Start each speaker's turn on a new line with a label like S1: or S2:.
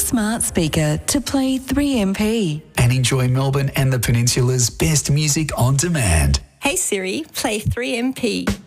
S1: smart speaker to play 3MP.
S2: And enjoy Melbourne and the Peninsula's best music on demand.
S3: Hey Siri, play 3MP.